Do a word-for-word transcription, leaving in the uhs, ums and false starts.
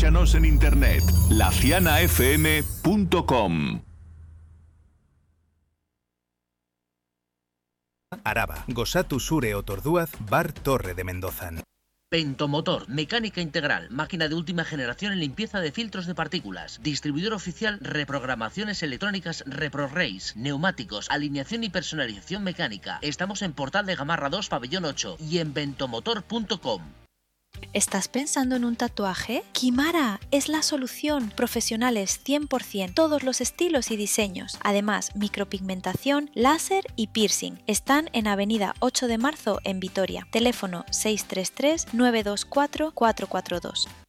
Búscanos en internet, la ciana f m punto com. Araba, gozatu zure otorduaz, Bar Torre de Mendozan. Ventomotor, mecánica integral, máquina de última generación en limpieza de filtros de partículas. Distribuidor oficial, reprogramaciones electrónicas ReproRace, neumáticos, alineación y personalización mecánica. Estamos en Portal de Gamarra dos, Pabellón ocho y en ventomotor punto com. ¿Estás pensando en un tatuaje? Kimara es la solución. Profesionales cien por ciento, todos los estilos y diseños. Además, micropigmentación, láser y piercing. Están en Avenida ocho de marzo en Vitoria. Teléfono seis tres tres, nueve dos cuatro, cuatro cuatro dos.